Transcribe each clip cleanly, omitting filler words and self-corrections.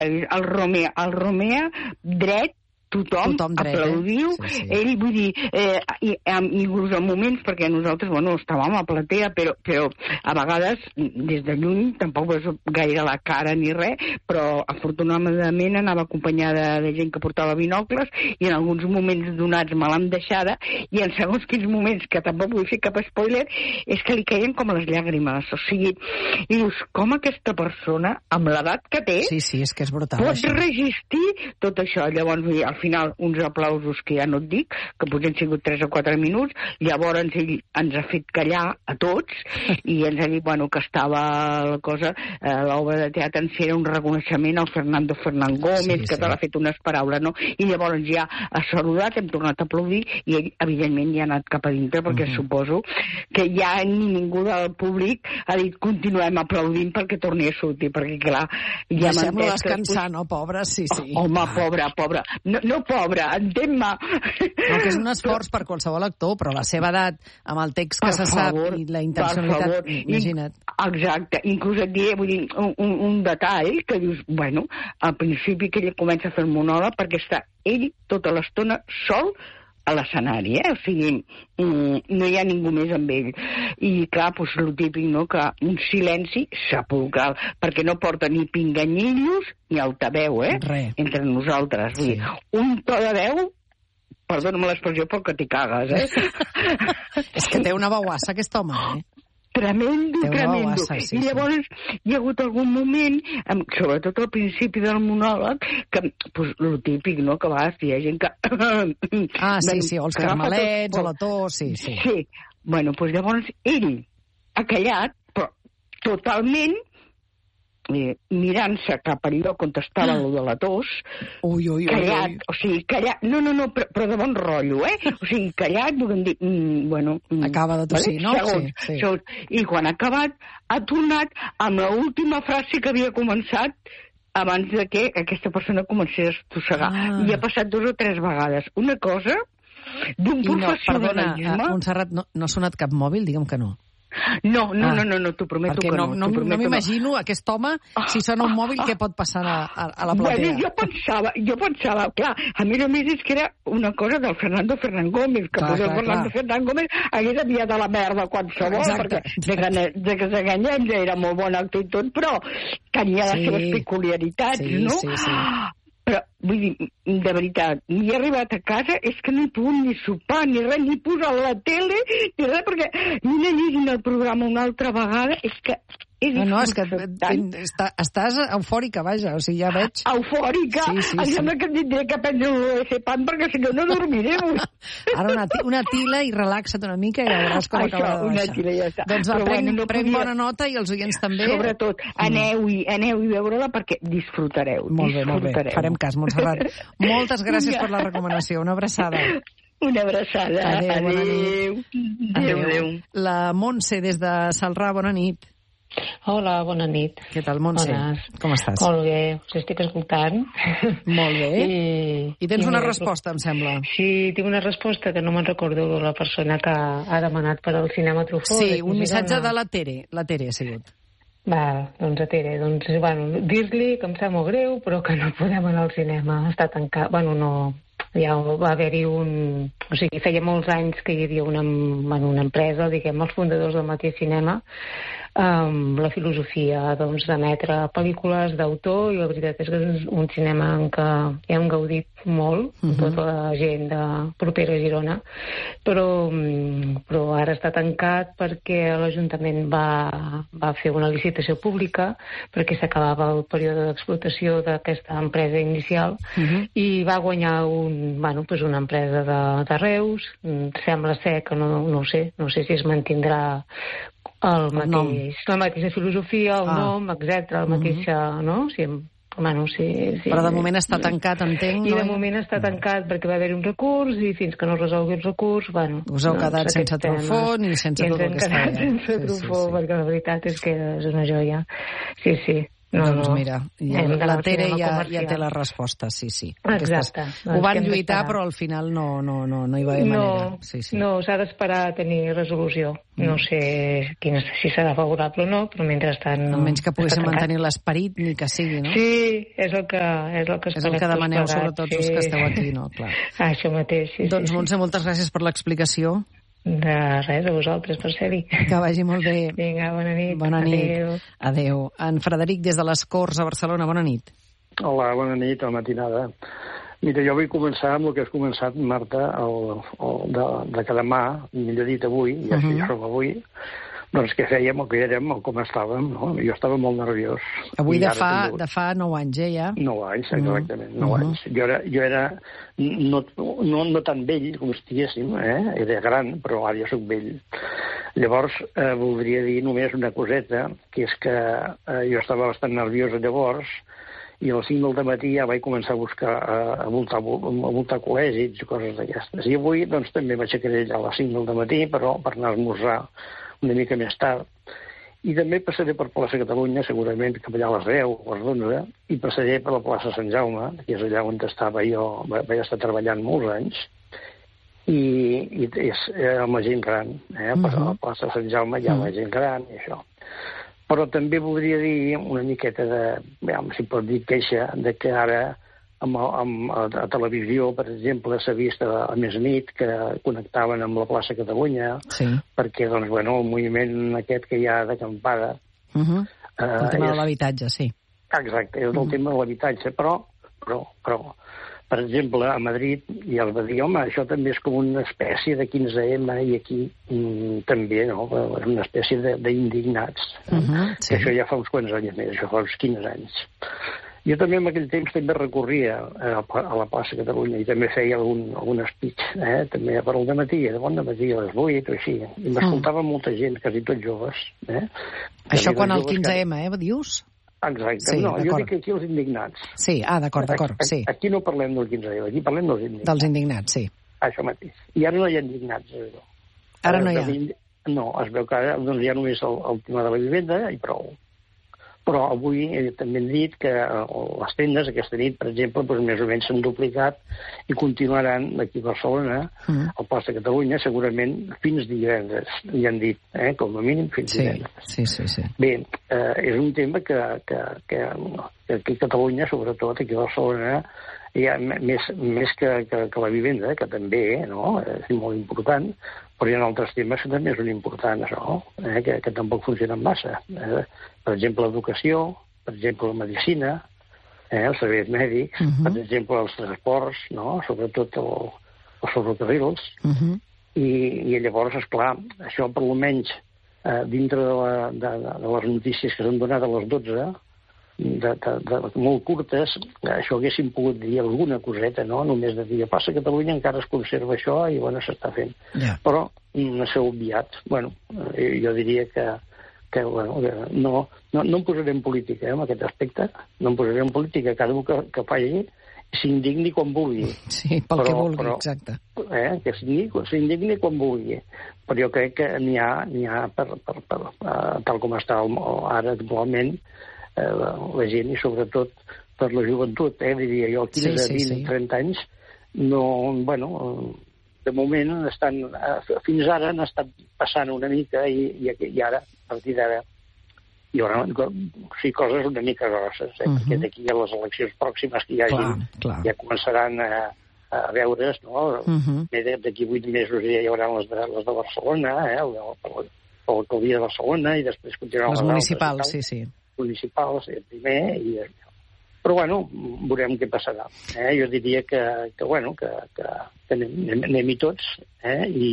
el Romea dret, tothom dret, aplaudiu, sí. Ell, vull dir, inclús en moments, perquè nosaltres, estàvem a platea, però a vegades, des de lluny, tampoc veus gaire la cara ni res, però afortunadament anava acompanyada de gent que portava binocles, i en alguns moments donats me l'han deixada, i en segons quins moments, que tampoc vull fer cap spoiler, és que li caien com les llàgrimes, o sigui, i dius, com aquesta persona, amb l'edat que té, sí, és que és brutal, pot resistir tot això. Llavors, vull dir, al final, uns aplausos que ja no et dic, que potser han sigut 3 o 4 minuts, llavors ell ens ha fet callar a tots, i ens ha dit, que estava la cosa, l'obra de teatre en era un reconeixement al Fernando Fernán Gómez, que t'ha fet unes paraules, no? I llavors ja ha saludat, hem tornat a aplaudir, i ell, evidentment, ja ha anat cap a dintre, perquè suposo que ja ningú del públic ha dit, continuem aplaudint perquè torni a sortir, perquè clar, ja deixem-lo descansar, no, pobre? Sí. Home, pobre. No, pobre, entén-me. No, que és un esforç per qualsevol actor, però la seva edat, amb el text que se sap i la intencionalitat, imagina't. Exacte, inclús et diré, vull dir, un detall que dius, al principi que ell comença a fer el monòleg perquè està ell tota l'estona sol a l'escenari, o sigui, no hi ha ningú més amb ell. I clar, doncs el típic, no?, que un silenci sepulcral, perquè no porta ni pinganyillos ni altaveu, entre nosaltres. Sí. Un to de veu, perdona'm l'expressió, però que t'hi cagues, És que té una veuassa, aquest home, Tremendo. Sí, I llavors hi ha hagut algun moment, sobretot al principi del monòleg, que, el típic, no?, que a vegades hi ha gent que... sí, o els carmelets, o la tos, sí. Sí, llavors ell ha callat, però totalment mirant-se cap al lloc on estava el de la tos, callat, o sigui, callat, no, però de bon rotllo, o sigui, callat, volem dir, acaba de tossir, no? Segons. I quan ha acabat, ha tornat amb l'última frase que havia començat abans de que aquesta persona comencés a estossegar. I ha passat 2 o 3 vegades. Una cosa d'un professionalisme... Perdona, Montserrat, no ha sonat cap mòbil? Digue'm que no. No, t'ho prometo que no. Perquè no m'imagino aquest home, si sona un mòbil, què pot passar a la platea. Jo pensava, clar, a més és que era una cosa del Fernando Fernán Gómez, que el Fernando Fernán Gómez hagués enviat a la merda qualsevol, perquè de que s'enganyem ja era molt bon actor i tot, però tenia les seves peculiaritats, no? Sí. Però, vull dir, de veritat, ni he arribat a casa, és que no he pogut ni sopar, ni res, ni posar la tele, ni res, perquè vine llegint el programa una altra vegada, és que he disfrutat tant. Estàs eufòrica, vaja, o sigui, ja veig... Eufòrica? Sí. Em sembla que tindré que prendre un l'OSPAN, perquè si no dormiré. Ara una tila i relaxa't una mica i ja veuràs com acaba de baixar. Una tila i ja està. Doncs prenc bona nota i els oients també. Sobretot, aneu-hi veure-la perquè disfrutareu. Molt bé, farem cas, Montserrat. Moltes gràcies per la recomanació. Una abraçada. Una abraçada. Adéu. La Montse, des de Celrà, bona nit. Hola, bona nit. Què tal, Montse? Com estàs? Molt bé, us estic escoltant. Molt bé. I tens una resposta, em sembla. Sí, tinc una resposta que no me'n recordo la persona que ha demanat per al cinema Truffaut. Sí, un missatge de la Tere. La Tere ha sigut. Doncs a Tere, dir-li que em sap molt greu, però que no podem anar al cinema. Està tancat. No... Ja va haver-hi O sigui, feia molts anys que hi havia una empresa, diguem, els fundadors del Matí Cinema, amb la filosofia d'emetre pel·lícules d'autor, i la veritat és que és un cinema en què hem gaudit molt, tota la gent propera a Girona, però ara està tancat perquè l'Ajuntament va fer una licitació pública perquè s'acabava el període d'explotació d'aquesta empresa inicial i va guanyar una empresa de Reus. Sembla ser que no sé si es mantindrà la mateixa filosofia, el nom, etc., la mateixa, no? Sí. Però de moment està tancat, entenc. I de moment està tancat perquè va haver-hi un recurs i fins que no es resolgui el recurs, us heu quedat sense Truffaut ni sense tot el que està allà. Sense Truffaut, perquè la veritat és que és una joia. Sí. Doncs mira, la Tere ja té la resposta, sí. Exacte. Ho van lluitar, però al final no hi va haver manera. No, s'ha d'esperar a tenir resolució. No sé si serà favorable o no, però mentrestant no. Almenys que poguéssim mantenir l'esperit, ni que sigui, no? Sí, és el que esperem. És el que demaneu, sobretot els que esteu aquí, no? Clar. Això mateix, sí. Doncs, Montse, moltes gràcies per l'explicació. De res, a vosaltres per ser-hi. Que vagi molt bé. Vinga, bona nit. Bona nit. Adéu. En Frederic, des de les Corts a Barcelona, bona nit. Hola, bona nit, a la matinada. Mira, jo vull començar amb el que has començat, Marta, de que demà, millor dit avui, ja sé, som avui, doncs què fèiem, o què érem, o com estàvem, no? Jo estava molt nerviós. Avui de fa 9 anys, ja? 9 anys, exactament, 9 anys. Jo era no tan vell com estiguéssim, era gran, però ara ja soc vell. Llavors, voldria dir només una coseta, que és que jo estava bastant nerviosa llavors, i a les 5 del matí ja vaig començar a buscar, a voltar col·legis i coses d'aquestes. I avui, doncs, també m'aixecaré a les 5 del matí, però per anar a esmorzar una mica més tard. I també passaré per Plaça Catalunya, segurament cap allà a les 10 o a les 11, i passaré per la plaça Sant Jaume, que és allà on estava jo, vaig estar treballant molts anys, i és amb la gent gran, a la plaça Sant Jaume hi ha la gent gran i això. Però també voldria dir una miqueta si pot dir queixa, de que ara a televisió, per exemple, s'ha vist a Més Nit que connectaven amb la plaça Catalunya, perquè, doncs, el moviment aquest que hi ha d'acampada... El tema de l'habitatge, sí. Exacte, és el tema de l'habitatge, però, per exemple, a Madrid ja els va dir, home, això també és com una espècie de 15M, i aquí també, no? És una espècie d'indignats. Que això ja fa uns quants anys més, això fa uns 15 anys. Jo també en aquell temps també recorria a la plaça Catalunya i també feia algun speech, també per al dematí, de bon dematí a les 8 o així. I m'escoltava molta gent, quasi tots joves. Això quan el 15M, dius? Exacte. No, jo dic aquí els indignats. Sí, d'acord, sí. Aquí no parlem del 15M, aquí parlem dels indignats. Dels indignats, sí. Això mateix. I ara no hi ha indignats. Ara no hi ha? No, es veu que ara hi ha només el tema de la vivenda i prou. Però avui també hem dit que les tendes aquesta nit, per exemple, doncs més o menys s'han duplicat i continuaran aquí a Barcelona, al Plaça Catalunya, segurament fins divendres, ja han dit, com a mínim fins divendres. Sí. Bé, és un tema que aquí a Catalunya, sobretot aquí a Barcelona, hi ha més que la vivenda, que també és molt important, però hi ha altres temes que també són importants, que tampoc funcionen massa. Per exemple, l'educació, per exemple, la medicina, els serveis mèdics, per exemple, els transports, sobretot els ferrocarrils, i llavors, esclar, això per almenys dintre de les notícies que s'han donat a les 12, molt curtes, això haguéssim pogut dir alguna coseta, només de dir, a Plaça Catalunya encara es conserva això i, s'està fent. Però no s'ha obviat. Jo diria que no em posaré en política, en aquest aspecte. No em posaré en política. Cada un que faci s'indigni quan vulgui. Sí, pel que vulgui, exacte. Que s'indigni quan vulgui. Però jo crec que n'hi ha tal com està ara actualment, la gent, i sobretot per la joventut, diria jo, 15, 20, 30 anys, de moment fins ara han estat passant una mica i ara, a partir d'ara, hi haurà coses una mica grosses, perquè d'aquí a les eleccions pròximes que hi hagi, ja començaran a veure's, d'aquí 8 mesos ja hi haurà les de Barcelona, per l'alcaldia de Barcelona, i després continuaran les municipals, sí. Municipals, primer, però veurem què passarà. Jo diria que anem-hi tots, i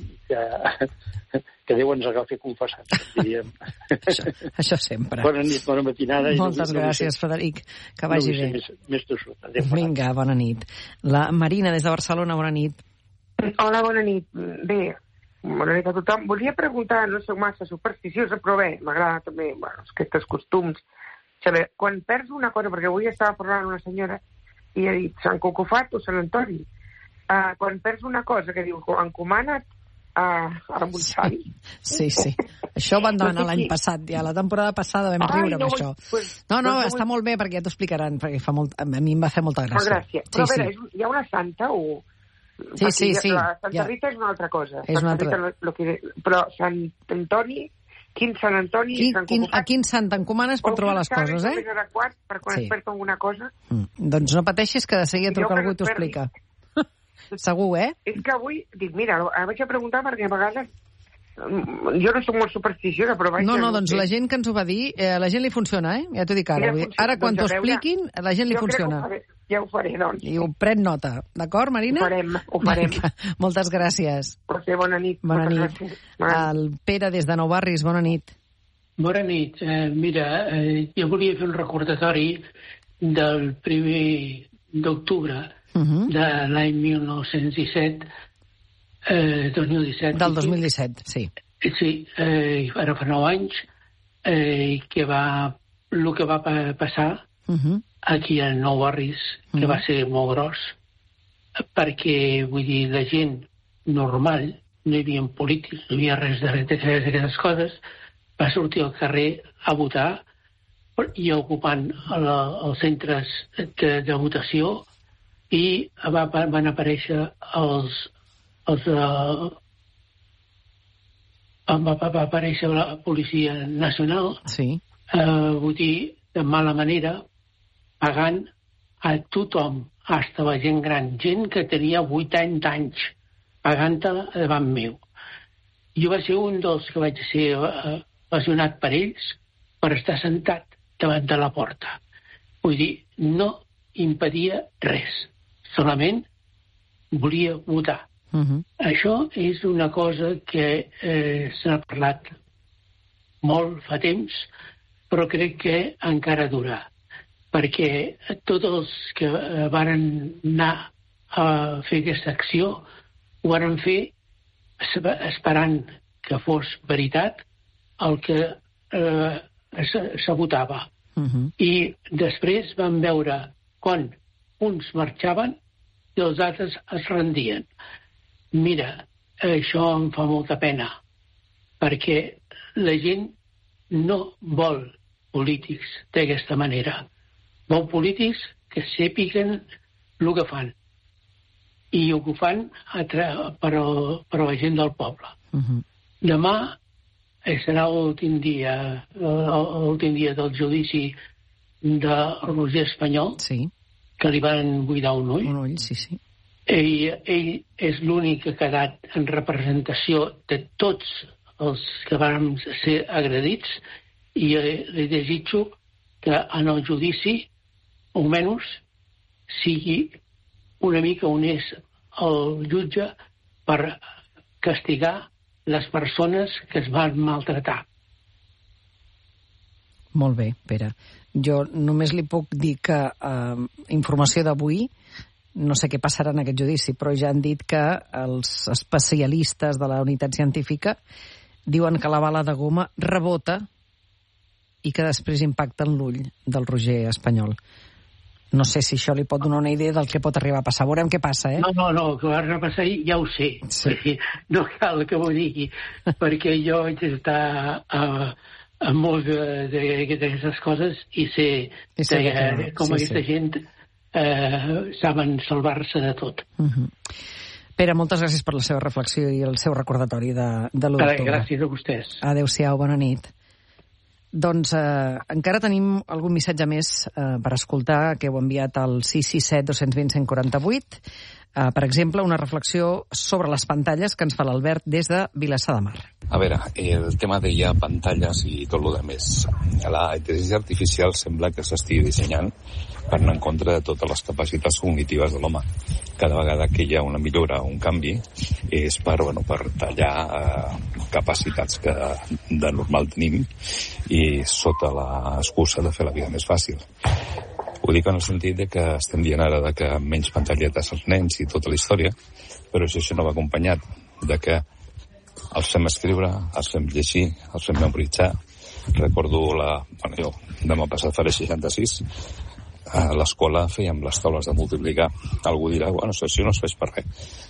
que Déu ens agafi confessats, diríem. Això sempre. Bona nit, bona matinada. Moltes gràcies, Frederic. Que vagi bé. Més tossut. Vinga, bona nit. La Marina, des de Barcelona, bona nit. Hola, bona nit. Bé, bona nit a tothom. Volia preguntar, no soc massa supersticiosa, però bé, m'agrada també aquests costums. Saber, quan perds una cosa, perquè avui estava parlant una senyora i ha dit Sant Cucufat o Sant Antoni. Quan perds una cosa que diu encomana't a Montsant. Sí. Això van demanar l'any passat, ja. La temporada passada vam riure amb això. No, està molt bé, perquè ja t'ho explicaran, perquè a mi em va fer molta gràcia. Però a veure, hi ha una santa o... Sí. La Santa Rita és una altra cosa. És una altra... Però Sant Antoni... Quin Sant Antoni... A quin sant t'encomanes per trobar les coses, eh? Per quan es perd alguna cosa. Doncs no pateixis, que de seguida truca algú i t'ho explica. Segur, eh? És que avui, dic, mira, vaig a preguntar perquè a vegades... Jo no soc molt supersticiosa, però vaig... No, doncs la gent que ens ho va dir, la gent li funciona, eh? Ja t'ho dic ara. Ara, quan t'ho expliquin, la gent li funciona. Ja ho faré, doncs. I ho pren nota. D'acord, Marina? Ho farem. Moltes gràcies. Bona nit. Bona nit. El Pere, des de Nou Barris, bona nit. Bona nit. Mira, jo volia fer un recordatori del 1 d'octubre de l'any 1917, 2017. Del 2017, sí. Sí, ara fa 9 anys, el que va passar aquí a Nou Barris, que va ser molt gros, perquè, vull dir, la gent normal, no hi havia polítics, no hi havia res d'aquestes coses, va sortir al carrer a votar i ocupant els centres de votació, i van aparèixer va aparèixer la Policia Nacional, vull dir, de mala manera, pagant a tothom, fins a la gent gran, gent que tenia 80 anys, pagant-la davant meu. Jo va ser un dels que vaig ser lesionat per ells per estar sentat davant de la porta. Vull dir, no impedia res, solament volia votar. Això és una cosa que se n'ha parlat molt fa temps, però crec que encara dura, perquè tots els que varen anar a fer aquesta acció ho varen fer esperant que fos veritat el que se votava. I després van veure quan uns marxaven i els altres es rendien. Mira, això em fa molta pena, perquè la gent no vol polítics d'aquesta manera. Vol polítics que sàpiguen el que fan, i ho fan per a la gent del poble. Demà serà l'últim dia del judici de Roger Espanyol, que li van buidar un ull. Un ull, sí. Ell és l'únic que ha quedat en representació de tots els que van ser agredits, i li desitjo que en el judici, almenys, sigui una mica honest el jutge per castigar les persones que es van maltratar. Molt bé, Pere. Jo només li puc dir que informació d'avui, no sé què passarà en aquest judici, però ja han dit que els especialistes de la unitat científica diuen que la bala de goma rebota i que després impacta en l'ull del Roger Espanyol. No sé si això li pot donar una idea del que pot arribar a passar. Veurem què passa, eh? No, que va arribar a passar ja ho sé. Sí. No cal que m'ho digui, perquè jo vaig estar a molt d'aquestes coses i sé com aquesta gent saben salvar-se de tot. Pere, moltes gràcies per la seva reflexió i el seu recordatori de l'1 d'octubre. Gràcies a vostès. Adéu-siau, bona nit. Doncs encara tenim algun missatge més per escoltar, que heu enviat al 667 220 148. Per exemple, una reflexió sobre les pantalles que ens fa l'Albert des de Vilassar de Mar. A veure, el tema de ja pantalles i tot el que més. La intel·ligència artificial sembla que s'estigui dissenyant per anar en contra de totes les capacitats cognitives de l'home. Cada vegada que hi ha una millora o un canvi és per tallar capacitats que de normal tenim i sota l'excusa de fer la vida més fàcil. Ho dic en el sentit de que estem dient ara de que menys pantalletes als nens i tota la història, però si això no va acompanyat de que els fem escriure, els fem llegir, els fem memoritzar. Recordo jo demà passat faré 66, a l'escola fèiem les taules de multiplicar. Algú dirà, això no es fes per res.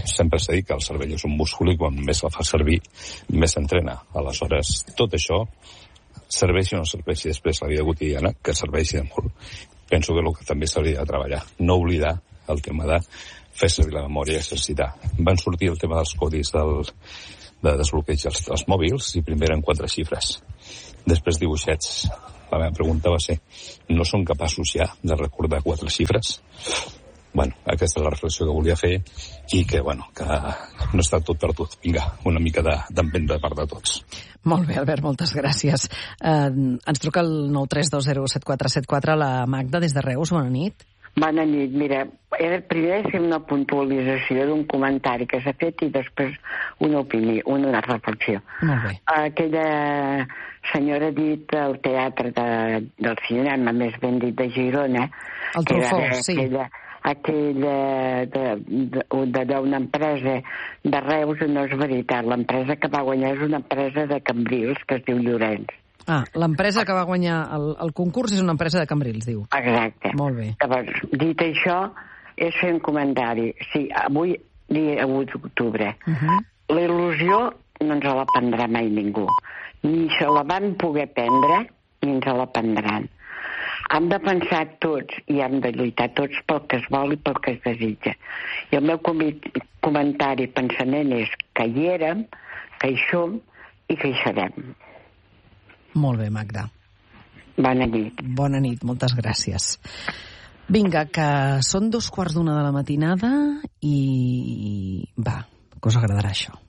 sempre s'ha dit que el cervell és un múscul i quan més la fa servir, més s'entrena. Aleshores, tot això serveixi o no serveixi després la vida quotidiana, que serveixi de molt. Penso que el que també s'hauria de treballar, no oblidar el tema de fer servir la memòria i exercitar. Van sortir el tema dels codis de desbloqueig dels mòbils i primer eren 4 xifres, després dibuixets. La meva pregunta va ser, no són capaços ja de recordar 4 xifres? Bueno, aquesta és la reflexió que volia fer i que, bueno, que no està tot perdut. Vinga, una mica d'empenta de part de tots. Molt bé, Albert, moltes gràcies. Ens truca el 932017474 la Magda des de Reus. Bona nit. Bona nit. Mira, primer fer una puntualització d'un comentari que s'ha fet i després una opinió, una reflexió. Molt bé. Aquella senyora ha dit el teatre del cinema, més ben dit de Girona. El Truffaut, sí. Aquella d'una empresa de Reus, no és veritat. L'empresa que va guanyar és una empresa de Cambrils, que es diu Llorenç. Ah, l'empresa que va guanyar el concurs és una empresa de Cambrils, diu. Exacte. Molt bé. Llavors, dit això, és fer un comentari. Sí, avui, dia 1 d'octubre. La il·lusió no ens la prendrà mai ningú. Ni se la van poder prendre, ni ens la prendran. Hem de pensar tots i hem de lluitar tots pel que es vol i pel que es desitja. I el meu comentari, pensament és que hi érem, que hi som i que hi serem. Molt bé, Magda. Bona nit. Bona nit, moltes gràcies. Vinga, que són 2:15 de la matinada i va, que us agradarà això.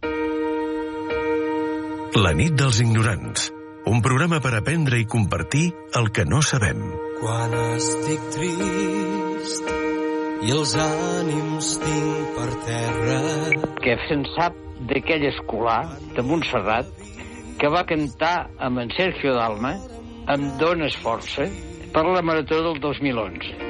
La nit dels ignorants. Un programa per aprendre i compartir el que no sabem. Quan estic trist i els ànims tinc per terra. Què se'n sap d'aquell escolà de Montserrat que va cantar amb en Sergio Dalma, Em dones força, per la marató del 2011.